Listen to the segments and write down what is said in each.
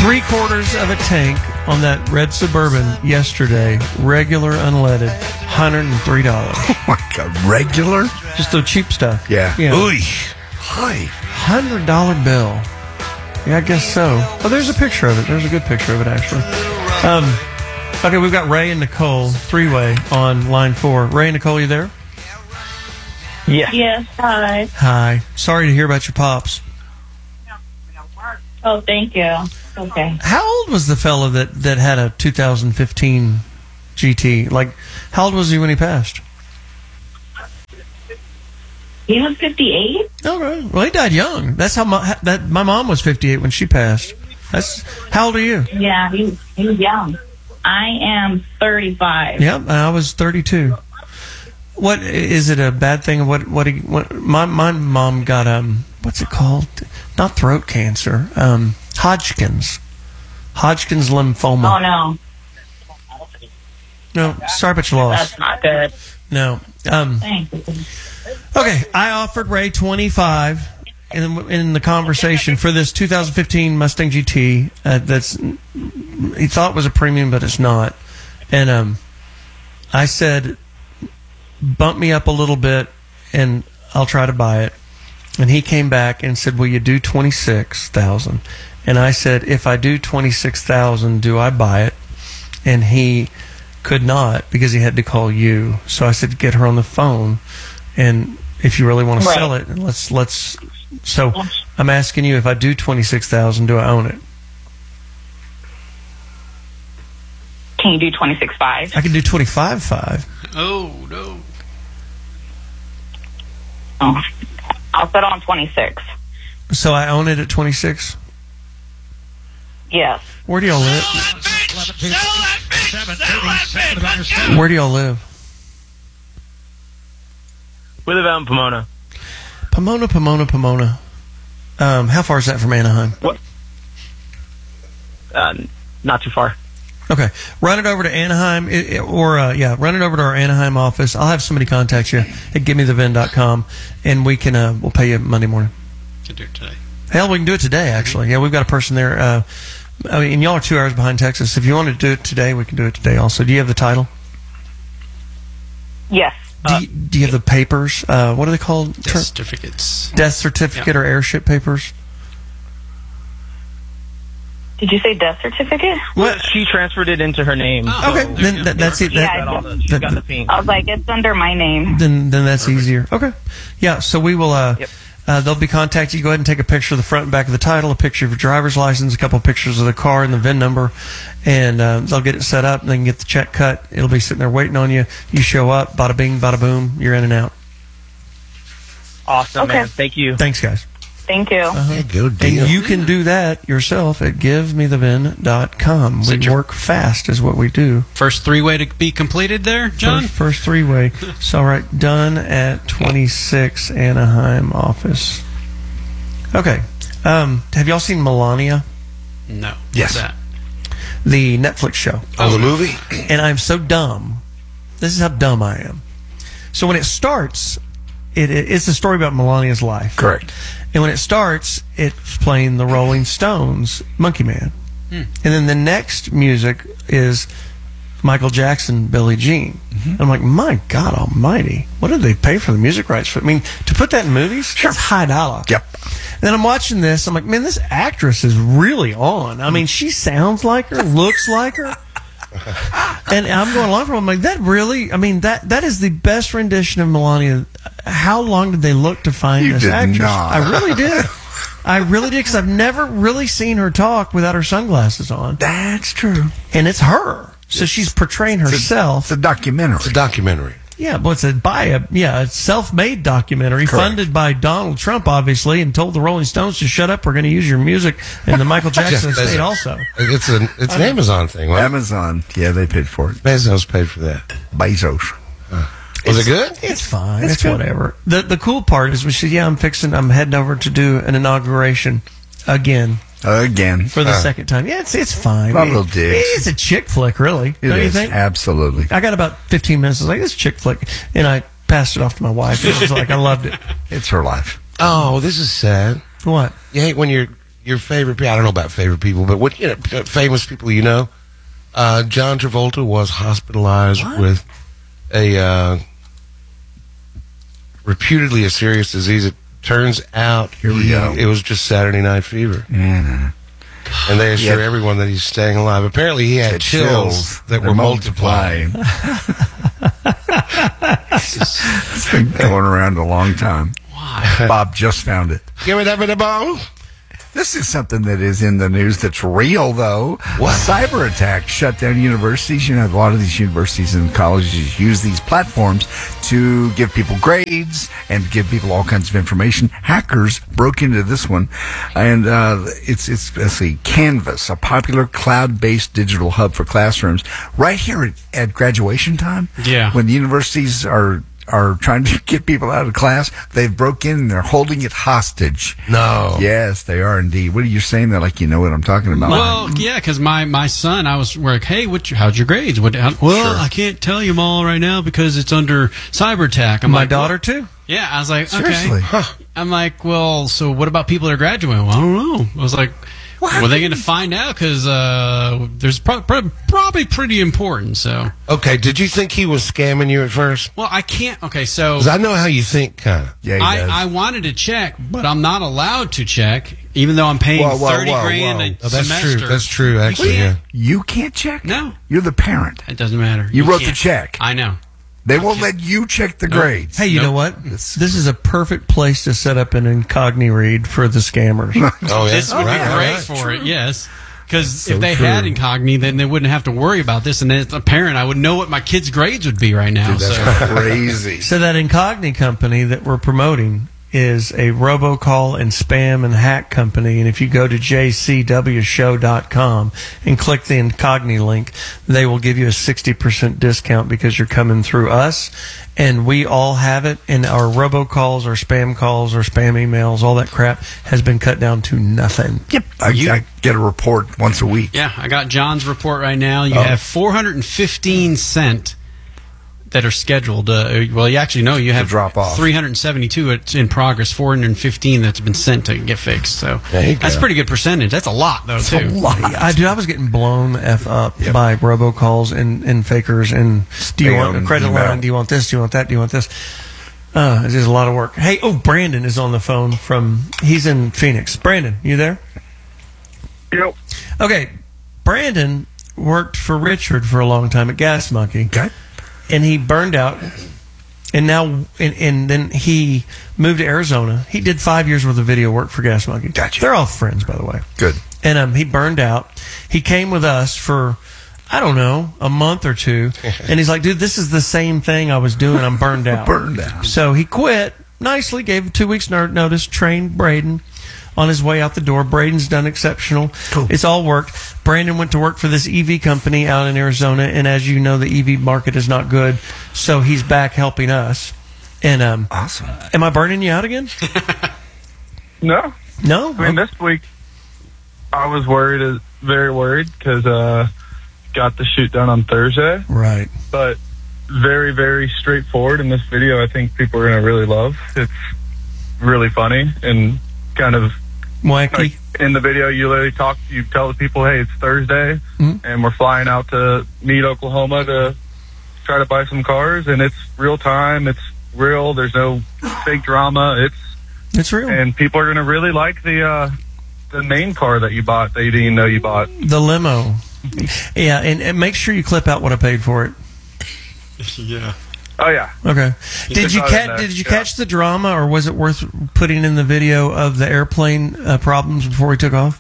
3/4 of a tank on that red Suburban yesterday, regular unleaded, $103. Oh my God, regular? Just the cheap stuff. Yeah. Ooh. Hi. $100 bill. Yeah, I guess so. Oh, there's a picture of it. There's a good picture of it, actually. Okay, we've got Ray and Nicole, three-way on line 4. Ray and Nicole, you there? Yeah. Yes, hi. Hi. Sorry to hear about your pops. Oh, thank you. Okay. How old was the fellow that had a 2015 GT? Like, how old was he when he passed? He was 58? Okay. Well, he died young. That's how my mom was 58 when she passed. How old are you? Yeah, he was young. I am 35. Yep, and I was 32. What is it a bad thing? What my mom got what's it called? Not throat cancer. Hodgkin's lymphoma. Oh no. No, sorry about your loss. That's not good. No. Thank you. Okay, I offered Ray 25 in the conversation for this 2015 Mustang GT. He thought was a premium, but it's not. And I said, bump me up a little bit, and I'll try to buy it. And he came back and said, will you do $26,000? And I said, if I do $26,000, do I buy it? And he could not because he had to call you. So I said, get her on the phone, and if you really want to sell it, let's. So I'm asking you, if I do $26,000, do I own it? Can you do 26.5? I can do 25.5. Oh, no. Oh. I'll put on 26. So I own it at 26. Yes. Where do y'all live? Where do y'all live? We live out in Pomona. Pomona. How far is that from Anaheim? What? Not too far. Okay, run it over to Anaheim, run it over to our Anaheim office. I'll have somebody contact you at givemethevin.com, and we can we'll pay you Monday morning. Can do it today. Hell, we can do it today, actually. Yeah, we've got a person there. And y'all are 2 hours behind Texas. If you want to do it today, we can do it today also. Do you have the title? Yes. Do you have the papers? What are they called? Death certificates. Death certificate or airship papers? Did you say death certificate? Well, she transferred it into her name. Oh, okay, then that's it. She got the pink. I was like, it's under my name. Then that's easier. Okay. Yeah, so we will... they'll be contacting you. Go ahead and take a picture of the front and back of the title, a picture of your driver's license, a couple of pictures of the car and the VIN number, and they'll get it set up, and they can get the check cut. It'll be sitting there waiting on you. You show up, bada bing, bada boom, you're in and out. Awesome, man. Thank you. Thanks, guys. Thank you. Good deal. And you can do that yourself at givemethevin.com. We work fast is what we do. First three-way to be completed there, John? First three-way. So, all right, done at 26 Anaheim office. Okay. Have y'all seen Melania? No. Yes. What's that? The Netflix show. Oh, the movie? And I'm so dumb. This is how dumb I am. So when it starts, it's a story about Melania's life. Correct. And when it starts, it's playing the Rolling Stones, Monkey Man. And then the next music is Michael Jackson, Billie Jean. I'm like, my God almighty, what did they pay for the music rights for? I mean, to put that in movies, that's high dollar. Yep. And then I'm watching this, I'm like, man, this actress is really on. I mean, she sounds like her, looks like her. And I'm going along for it. I'm like, that really, I mean, that is the best rendition of Melania. How long did they look to find this actress? Not. I really did. I really did, because I've never really seen her talk without her sunglasses on. That's true. And it's her. So she's portraying herself. It's a documentary. It's a documentary. Yeah, but it's a self-made documentary. Correct. Funded by Donald Trump, obviously, and told the Rolling Stones to shut up. We're going to use your music, and the Michael Jackson estate also. It's an Amazon thing, right? Amazon. Yeah, they paid for it. Bezos paid for that. Bezos. Was it good? It's fine. It's good. whatever. The cool part is, we said, I'm heading over to do an inauguration again. For the second time. Yeah, it's fine. Love little digs. It's a chick flick, really. It don't you is, think? absolutely. I got about 15 minutes. I was like, this chick flick. And I passed it off to my wife. It was like, I loved it. It's her life. Oh, this is sad. What? You hate when your favorite people? I don't know about favorite people, but what famous people you know? John Travolta was hospitalized with a reputedly a serious disease. It turns out Here we go. it was just Saturday Night Fever. Yeah. And they assure everyone that he's staying alive. Apparently, he had chills that were multiplying. It's been going around a long time. Why? Bob just found it. Give me that bit of bone. This is something that is in the news that's real, though. What? Cyber attack shut down universities. You know, a lot of these universities and colleges use these platforms to give people grades and give people all kinds of information. Hackers broke into this one, and it's let's see, Canvas, a popular cloud-based digital hub for classrooms. Right here at graduation time, when the universities are trying to get people out of class, they've broke in and they're holding it hostage. No. Yes, they are indeed. What are you saying there? Like you know what I'm talking about? Well, yeah, because my son, I was like, hey, how's your grades? I can't tell you them all right now because it's under cyber attack. My daughter too. Yeah, I was like, okay. Seriously? I'm like, well, so what about people that are graduating? Well, I don't know. I was like, were they going to find out? Because there's probably pretty important. So Okay, did you think he was scamming you at first? well, I can't. Okay, so 'Cause I know how you think, kind of. Yeah, he does. I wanted to check, but I'm not allowed to check, even though I'm paying Whoa, whoa, $30 whoa, grand whoa. a Oh, that's semester. true. That's true, actually. Yeah. You can't check? No. You're the parent. It doesn't matter. You wrote the can't. check. I know. They won't let you check the grades. Hey, you know what? This is a perfect place to set up an incogni read for the scammers. Oh, yeah. This would be Right, great right. for it, yes. Because So if they true. had Incogni, then they wouldn't have to worry about this. And as a parent, I would know what my kids' grades would be right now. Dude, that's so. crazy. So that Incogni company that we're promoting is a robocall and spam and hack company. And if you go to jcwshow.com and click the Incogni link, they will give you a 60% discount because you're coming through us. And we all have it. And our robocalls, our spam calls, our spam emails, all that crap has been cut down to nothing. Yep. I get a report once a week. Yeah, I got John's report right now. You have 415 sent that are scheduled. Well, you actually know you have drop off. 372 it's in progress, 415 that's been sent to get fixed. So There you that's go. a pretty good percentage. That's a lot, though, too. I was getting blown the F up by robocalls and fakers and do you want a Spam, credit email. line? Do you want this? Do you want that? Do you want this? It's just a lot of work. Hey, Brandon is on the phone he's in Phoenix. Brandon, you there? Yep. Okay. Brandon worked for Richard for a long time at Gas Monkey. Okay. And he burned out, and now and then he moved to Arizona. He did 5 years worth of video work for Gas Monkey. Gotcha. They're all friends, by the way. Good. And he burned out. He came with us for, I don't know, a month or two, and he's like, "Dude, this is the same thing I was doing. I'm burned out." Burned out. So he quit nicely, gave 2 weeks notice, trained Braden on his way out the door. Braden's done exceptional. Cool. It's all worked. Brandon went to work for this EV company out in Arizona, and as you know, the EV market is not good, so he's back helping us. And Awesome. am I burning you out again? No. No? I mean, this week I was very worried because got the shoot done on Thursday, Right. but very, very straightforward. In this video, I think people are going to really love. It's really funny and kind of Wacky. like in the video. You literally you tell the people, "Hey, it's Thursday, and we're flying out to Meade, Oklahoma to try to buy some cars, and it's real time. It's real. There's no fake drama. It's real. And people are going to really like the main car that you bought that you didn't even know you bought." The limo. Yeah, and make sure you clip out what I paid for it. Yeah. Oh yeah. Okay. Did you saw it in there, yeah. catch the drama, or was it worth putting in the video of the airplane problems before we took off?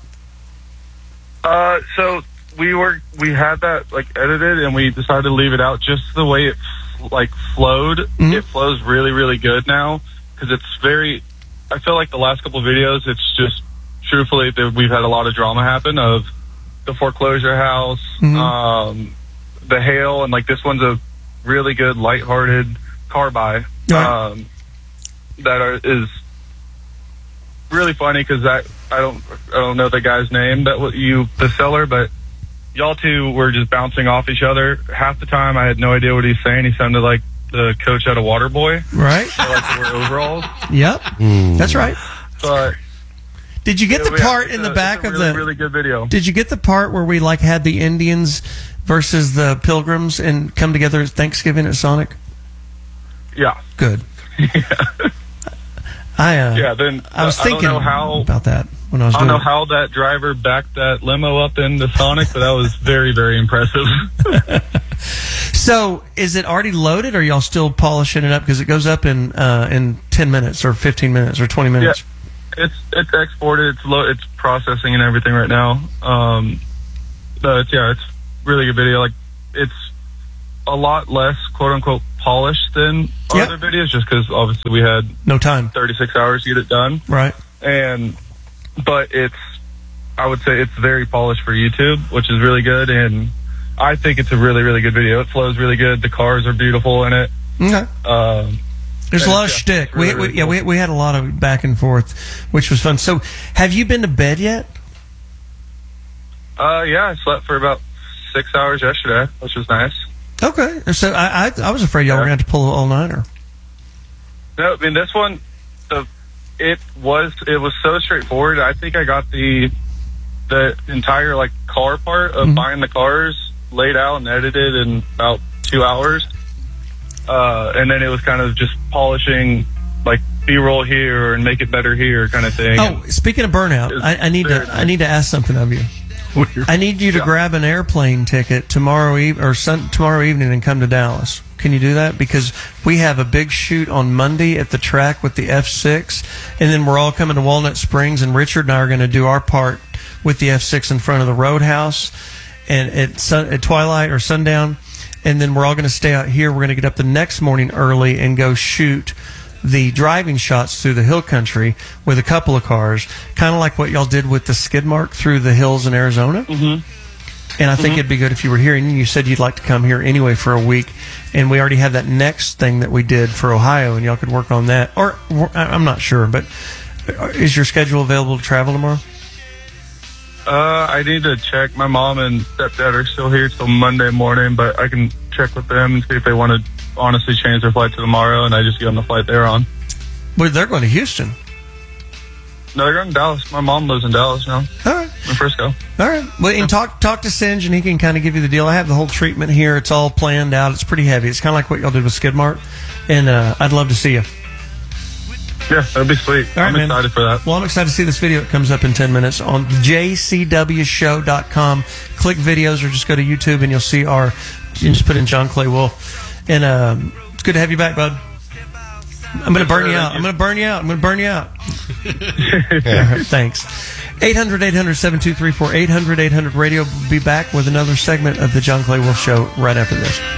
So we had that like edited, and we decided to leave it out just the way it flowed. Mm-hmm. It flows really, really good now because it's very. I feel like the last couple of videos, it's just truthfully we've had a lot of drama happen of the foreclosure house, Mm-hmm. the hail, and like this one's a really good lighthearted car buy Right. is really funny because I don't know the guy's name the seller, but y'all two were just bouncing off each other. Half the time I had no idea what he was saying. He sounded like the coach at a Waterboy. Right. Like they were overalls. Yep. That's right. But Did you get the part in the back it's a of really, the? really good video. Did you get the part where we like had the Indians versus the Pilgrims and come together at Thanksgiving at Sonic? Yeah. Good. Then I was thinking I don't know how, about that when I was I don't doing know how that driver backed that limo up into Sonic, but that was very, very impressive. So, is it already loaded, or are y'all still polishing it up? Because it goes up in 10 minutes, or 15 minutes, or 20 minutes. Yeah, it's exported. It's processing and everything right now. But it's really good video. Like, it's a lot less quote unquote polished than Yep. other videos, just because obviously we had No time. 36 hours to get it done. Right. But I would say it's very polished for YouTube, which is really good, and I think it's a really, really good video. It flows really good. The cars are beautiful in it. Okay. There's a lot of yeah, shtick. it's really, really cool. We had a lot of back and forth, which was fun. So, have you been to bed yet? Yeah, I slept for about 6 hours yesterday, which was nice. Okay. So I was afraid y'all were going to have to pull an all-nighter. No, I mean, this one, it was so straightforward. I think I got the entire like car part of buying the cars laid out and edited in about 2 hours, and then it was kind of just polishing like B-roll here and make it better here kind of thing. Oh, speaking of burnout, I need to ask something of you. I need you to grab an airplane ticket tomorrow evening and come to Dallas. Can you do that? Because we have a big shoot on Monday at the track with the F6, and then we're all coming to Walnut Springs, and Richard and I are going to do our part with the F6 in front of the Roadhouse and at twilight or sundown, and then we're all going to stay out here. We're going to get up the next morning early and go shoot the driving shots through the hill country with a couple of cars, kind of like what y'all did with the skid mark through the hills in Arizona. Mm-hmm. And I think it'd be good if you were here. And you said you'd like to come here anyway for a week. And we already have that next thing that we did for Ohio, and y'all could work on that. Or I'm not sure, but is your schedule available to travel tomorrow? I need to check. My mom and stepdad are still here till Monday morning, but I can check with them and see if they want to honestly change their flight to tomorrow, and I just get on the flight they're on. But they're going to Houston. No, they're going to Dallas. My mom lives in Dallas now. All right. In Frisco. All right. Well, and talk to Singe, and he can kind of give you the deal. I have the whole treatment here. It's all planned out. It's pretty heavy. It's kind of like what y'all did with Skidmark, and I'd love to see you. Yeah, that'd be sweet. All right, I'm excited for that. Well, I'm excited to see this video. It comes up in 10 minutes on jcwshow.com. Click videos or just go to YouTube, and you'll see you just put in John Clay Wolf. And it's good to have you back, bud. I'm going to burn you out. I'm going to burn you out. All right, thanks. 800-800-7234. 800-800-RADIO. We'll be back with another segment of the John Clay Wolf Show right after this.